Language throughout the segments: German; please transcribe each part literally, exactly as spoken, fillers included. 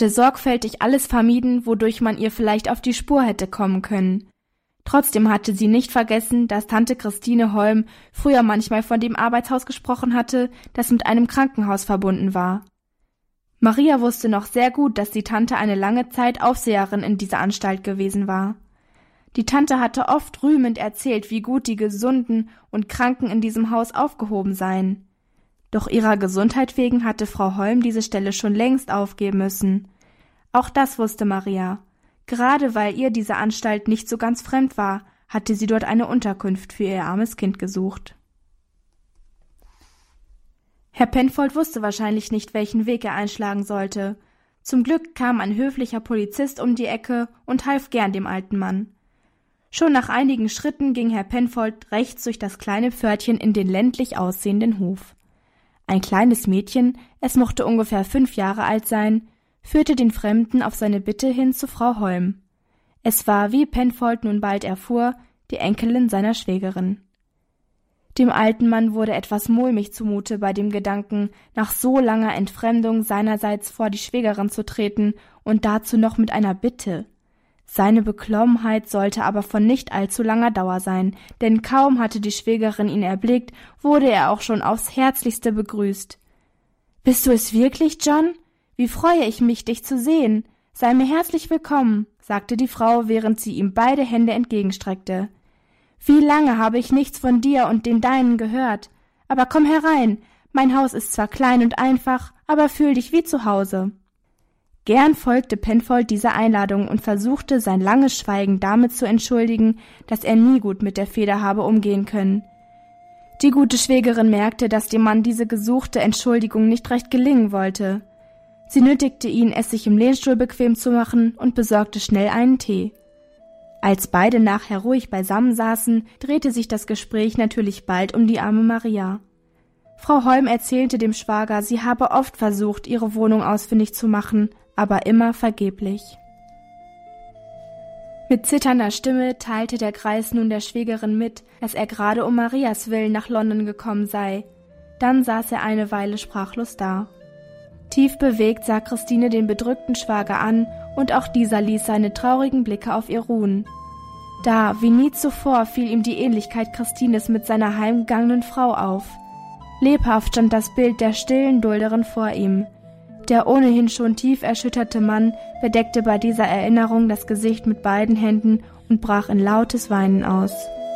hatte sorgfältig alles vermieden, wodurch man ihr vielleicht auf die Spur hätte kommen können. Trotzdem hatte sie nicht vergessen, dass Tante Christine Holm früher manchmal von dem Arbeitshaus gesprochen hatte, das mit einem Krankenhaus verbunden war. Maria wusste noch sehr gut, dass die Tante eine lange Zeit Aufseherin in dieser Anstalt gewesen war. Die Tante hatte oft rühmend erzählt, wie gut die Gesunden und Kranken in diesem Haus aufgehoben seien. Doch ihrer Gesundheit wegen hatte Frau Holm diese Stelle schon längst aufgeben müssen. Auch das wusste Maria. Gerade weil ihr diese Anstalt nicht so ganz fremd war, hatte sie dort eine Unterkunft für ihr armes Kind gesucht. Herr Penfold wusste wahrscheinlich nicht, welchen Weg er einschlagen sollte. Zum Glück kam ein höflicher Polizist um die Ecke und half gern dem alten Mann. Schon nach einigen Schritten ging Herr Penfold rechts durch das kleine Pförtchen in den ländlich aussehenden Hof. Ein kleines Mädchen, es mochte ungefähr fünf Jahre alt sein, führte den Fremden auf seine Bitte hin zu Frau Holm. Es war, wie Penfold nun bald erfuhr, die Enkelin seiner Schwägerin. Dem alten Mann wurde etwas mulmig zumute bei dem Gedanken, nach so langer Entfremdung seinerseits vor die Schwägerin zu treten und dazu noch mit einer Bitte. Seine Beklommenheit sollte aber von nicht allzu langer Dauer sein, denn kaum hatte die Schwägerin ihn erblickt, wurde er auch schon aufs Herzlichste begrüßt. »Bist du es wirklich, John? Wie freue ich mich, dich zu sehen. Sei mir herzlich willkommen«, sagte die Frau, während sie ihm beide Hände entgegenstreckte. »Wie lange habe ich nichts von dir und den Deinen gehört. Aber komm herein, mein Haus ist zwar klein und einfach, aber fühl dich wie zu Hause.« Gern folgte Penfold dieser Einladung und versuchte, sein langes Schweigen damit zu entschuldigen, dass er nie gut mit der Feder habe umgehen können. Die gute Schwägerin merkte, dass dem Mann diese gesuchte Entschuldigung nicht recht gelingen wollte. Sie nötigte ihn, es sich im Lehnstuhl bequem zu machen und besorgte schnell einen Tee. Als beide nachher ruhig beisammen saßen, drehte sich das Gespräch natürlich bald um die arme Maria. Frau Holm erzählte dem Schwager, sie habe oft versucht, ihre Wohnung ausfindig zu machen, aber immer vergeblich. Mit zitternder Stimme teilte der Greis nun der Schwägerin mit, dass er gerade um Marias Willen nach London gekommen sei. Dann saß er eine Weile sprachlos da. Tief bewegt sah Christine den bedrückten Schwager an, und auch dieser ließ seine traurigen Blicke auf ihr ruhen. Da, wie nie zuvor, fiel ihm die Ähnlichkeit Christines mit seiner heimgegangenen Frau auf. Lebhaft stand das Bild der stillen Dulderin vor ihm. Der ohnehin schon tief erschütterte Mann bedeckte bei dieser Erinnerung das Gesicht mit beiden Händen und brach in lautes Weinen aus.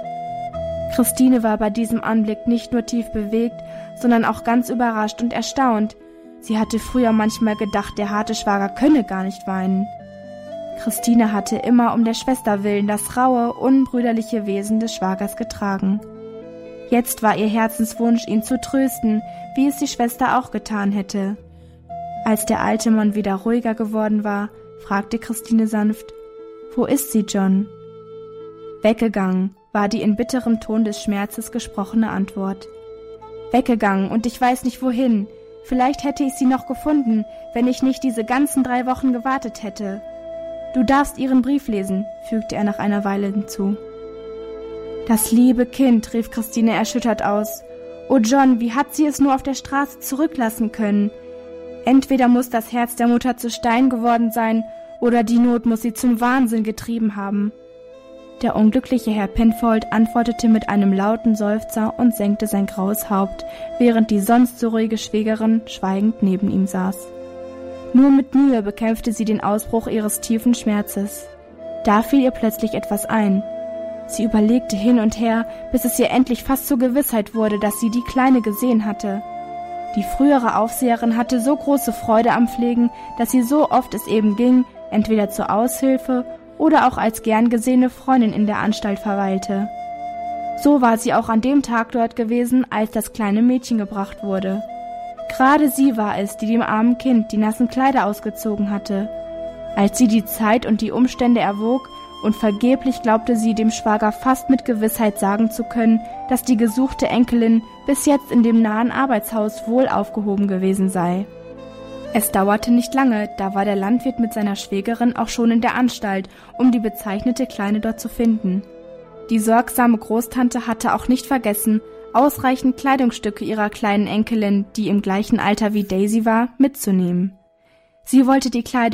Christine war bei diesem Anblick nicht nur tief bewegt, sondern auch ganz überrascht und erstaunt. Sie hatte früher manchmal gedacht, der harte Schwager könne gar nicht weinen. Christine hatte immer um der Schwester willen das raue, unbrüderliche Wesen des Schwagers getragen. Jetzt war ihr Herzenswunsch, ihn zu trösten, wie es die Schwester auch getan hätte. Als der alte Mann wieder ruhiger geworden war, fragte Christine sanft: »Wo ist sie, John?« »Weggegangen«, war die in bitterem Ton des Schmerzes gesprochene Antwort. »Weggegangen, und ich weiß nicht wohin. Vielleicht hätte ich sie noch gefunden, wenn ich nicht diese ganzen drei Wochen gewartet hätte. Du darfst ihren Brief lesen«, fügte er nach einer Weile hinzu. »Das liebe Kind«, rief Christine erschüttert aus. »Oh John, wie hat sie es nur auf der Straße zurücklassen können? Entweder muss das Herz der Mutter zu Stein geworden sein, oder die Not muss sie zum Wahnsinn getrieben haben.« Der unglückliche Herr Penfold antwortete mit einem lauten Seufzer und senkte sein graues Haupt, während die sonst so ruhige Schwägerin schweigend neben ihm saß. Nur mit Mühe bekämpfte sie den Ausbruch ihres tiefen Schmerzes. Da fiel ihr plötzlich etwas ein. Sie überlegte hin und her, bis es ihr endlich fast zur Gewissheit wurde, dass sie die Kleine gesehen hatte. Die frühere Aufseherin hatte so große Freude am Pflegen, dass sie so oft es eben ging, entweder zur Aushilfe oder auch als gern gesehene Freundin in der Anstalt verweilte. So war sie auch an dem Tag dort gewesen, als das kleine Mädchen gebracht wurde. Gerade sie war es, die dem armen Kind die nassen Kleider ausgezogen hatte. Als sie die Zeit und die Umstände erwog, und vergeblich glaubte sie, dem Schwager fast mit Gewissheit sagen zu können, dass die gesuchte Enkelin bis jetzt in dem nahen Arbeitshaus wohl aufgehoben gewesen sei. Es dauerte nicht lange, da war der Landwirt mit seiner Schwägerin auch schon in der Anstalt, um die bezeichnete Kleine dort zu finden. Die sorgsame Großtante hatte auch nicht vergessen, ausreichend Kleidungsstücke ihrer kleinen Enkelin, die im gleichen Alter wie Daisy war, mitzunehmen. Sie wollte die Kleidung